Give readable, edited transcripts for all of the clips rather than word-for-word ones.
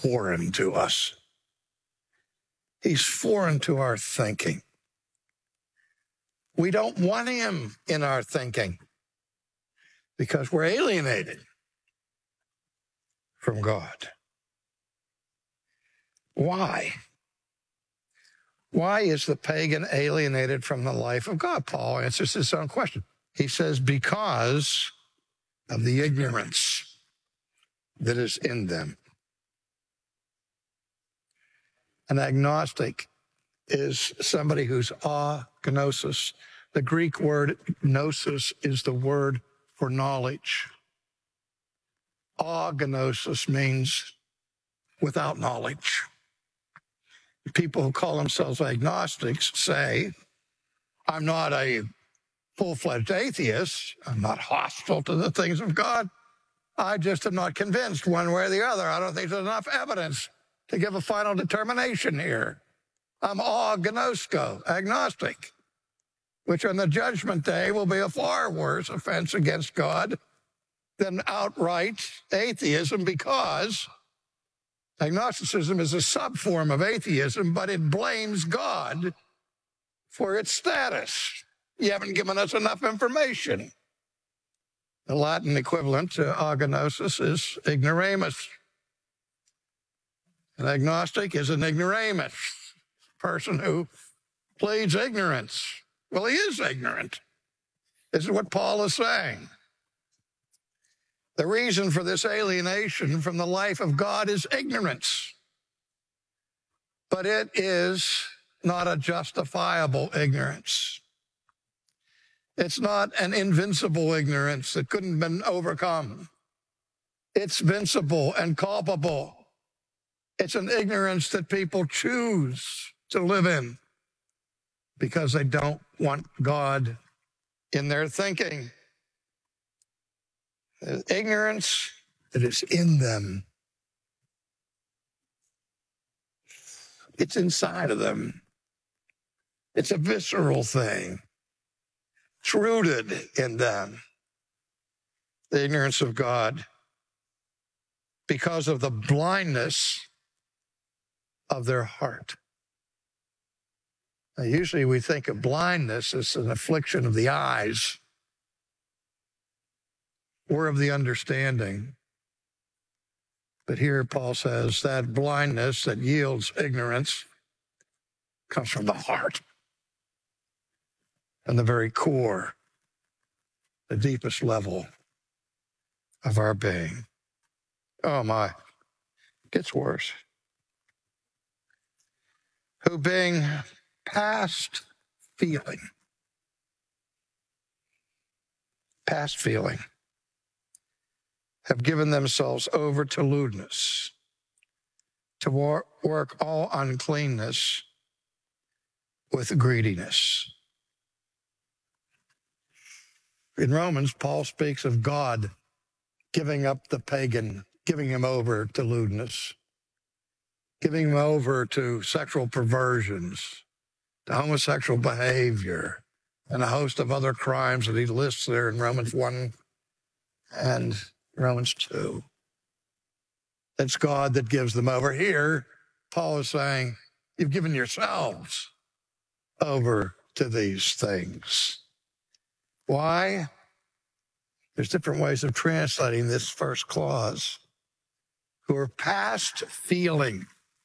foreign to us. He's foreign to our thinking. We don't want him in our thinking because we're alienated from God. Why? Why is the pagan alienated from the life of God? Paul answers his own question. He says, because of the ignorance that is in them. An agnostic is somebody who's agnosis. The Greek word gnosis is the word for knowledge. Agnosis means without knowledge. People who call themselves agnostics say, I'm not a full-fledged atheist. I'm not hostile to the things of God. I just am not convinced one way or the other. I don't think there's enough evidence to give a final determination here. I'm agnostic, which on the judgment day will be a far worse offense against God than outright atheism, because agnosticism is a subform of atheism, but it blames God for its status. You haven't given us enough information. The Latin equivalent to agnosis is ignoramus. An agnostic is an ignoramus, person who pleads ignorance. Well, he is ignorant. This is what Paul is saying. The reason for this alienation from the life of God is ignorance. But it is not a justifiable ignorance. It's not an invincible ignorance that couldn't have been overcome. It's vincible and culpable. It's an ignorance that people choose to live in because they don't want God in their thinking. The ignorance that is in them. It's inside of them. It's a visceral thing. It's rooted in them. The ignorance of God because of the blindness of their heart. Now, usually we think of blindness as an affliction of the eyes or of the understanding. But here Paul says that blindness that yields ignorance comes from the heart and the very core, the deepest level of our being. Oh my, it gets worse. Who being past feeling, have given themselves over to lewdness, to work all uncleanness with greediness. In Romans, Paul speaks of God giving up the pagan, giving him over to lewdness, giving him over to sexual perversions, to homosexual behavior, and a host of other crimes that he lists there in Romans 1 and Romans 2. It's God that gives them over. Here, Paul is saying, you've given yourselves over to these things. Why? There's different ways of translating this first clause. Who are past feeling.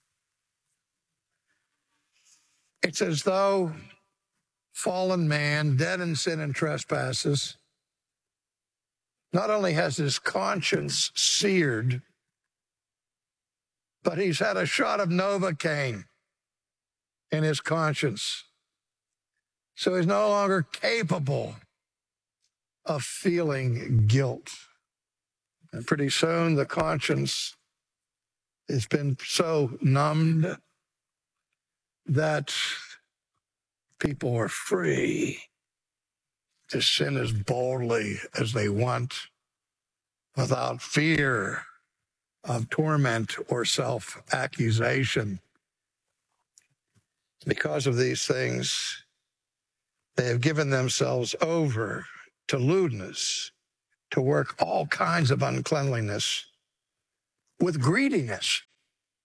It's as though fallen man, dead in sin and trespasses, not only has his conscience seared, but he's had a shot of Novocaine in his conscience. So he's no longer capable of feeling guilt. And pretty soon the conscience has been so numbed that people are free to sin as boldly as they want without fear of torment or self-accusation. Because of these things, they have given themselves over to lewdness, to work all kinds of uncleanliness with greediness.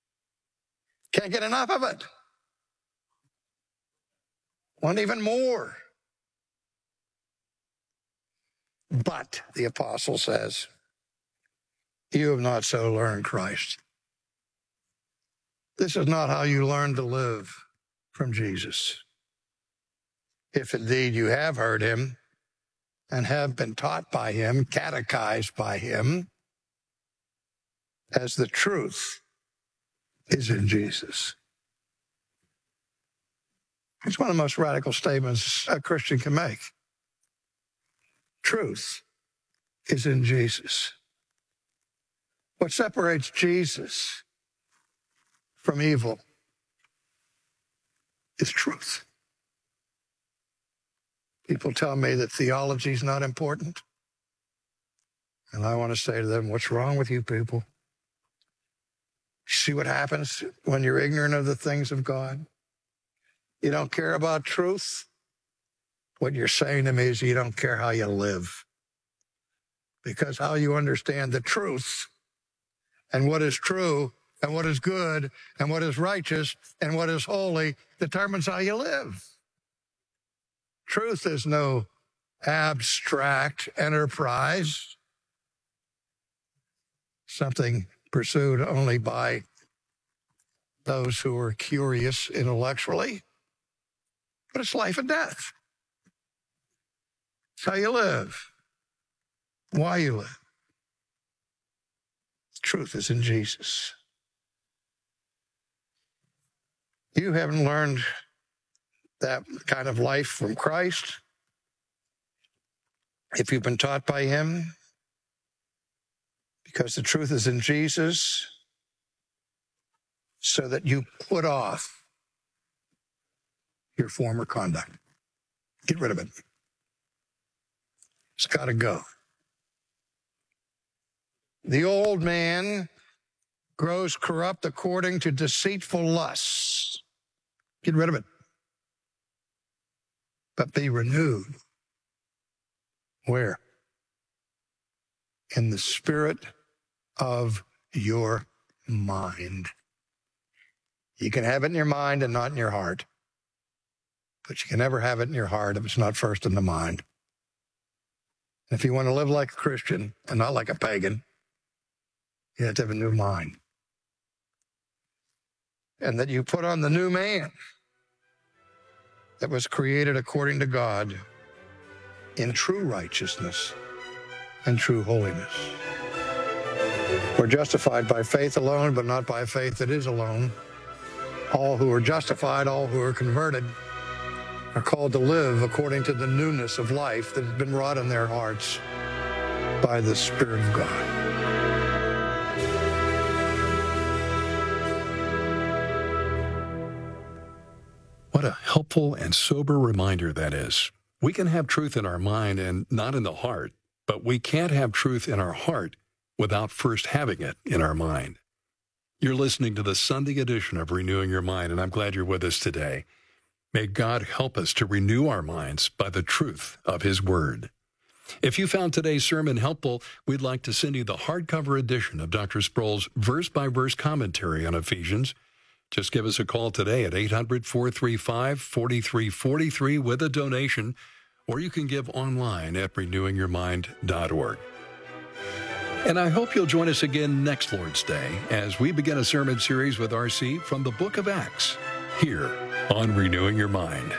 Can't get enough of it. Want even more. But, the apostle says, you have not so learned Christ. This is not how you learn to live from Jesus. If indeed you have heard him and have been taught by him, catechized by him, as the truth is in Jesus. It's one of the most radical statements a Christian can make. Truth is in Jesus. What separates Jesus from evil is truth. People tell me that theology is not important. And I want to say to them, what's wrong with you people? See what happens when you're ignorant of the things of God? You don't care about truth? What you're saying to me is you don't care how you live. Because how you understand the truth and what is true and what is good and what is righteous and what is holy determines how you live. Truth is no abstract enterprise, something pursued only by those who are curious intellectually, but it's life and death. It's how you live, why you live. The truth is in Jesus. You haven't learned that kind of life from Christ. If you've been taught by him, because the truth is in Jesus, so that you put off your former conduct. Get rid of it. It's got to go. The old man grows corrupt according to deceitful lusts. Get rid of it. But be renewed. Where? In the spirit of your mind. You can have it in your mind and not in your heart. But you can never have it in your heart if it's not first in the mind. If you want to live like a Christian and not like a pagan, you have to have a new mind. And that you put on the new man that was created according to God in true righteousness and true holiness. We're justified by faith alone, but not by faith that is alone. All who are justified, all who are converted, are called to live according to the newness of life that has been wrought in their hearts by the Spirit of God. What a helpful and sober reminder that is. We can have truth in our mind and not in the heart, but we can't have truth in our heart without first having it in our mind. You're listening to the Sunday edition of Renewing Your Mind, and I'm glad you're with us today. May God help us to renew our minds by the truth of His Word. If you found today's sermon helpful, we'd like to send you the hardcover edition of Dr. Sproul's verse-by-verse commentary on Ephesians. Just give us a call today at 800-435-4343 with a donation, or you can give online at renewingyourmind.org. And I hope you'll join us again next Lord's Day as we begin a sermon series with R.C. from the book of Acts, here on Renewing Your Mind.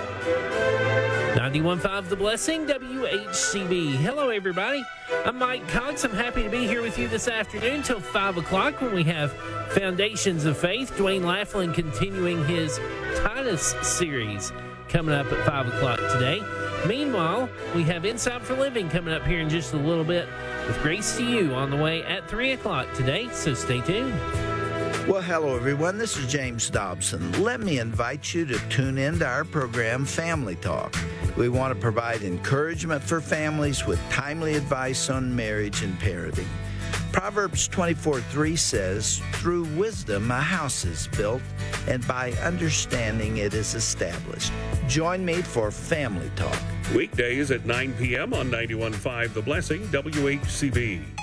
91.5 The Blessing, WHCB. Hello, everybody. I'm Mike Cox. I'm happy to be here with you this afternoon till 5 o'clock when we have Foundations of Faith. Dwayne Laughlin continuing his Titus series coming up at 5 o'clock today. Meanwhile, we have Insight for Living coming up here in just a little bit with Grace to You on the way at 3 o'clock today, so stay tuned. Well, hello, everyone. This is James Dobson. Let me invite you to tune in to our program, Family Talk. We want to provide encouragement for families with timely advice on marriage and parenting. Proverbs 24:3 says, "Through wisdom a house is built, and by understanding it is established." Join me for Family Talk. Weekdays at 9 p.m. on 91.5 The Blessing, WHCB.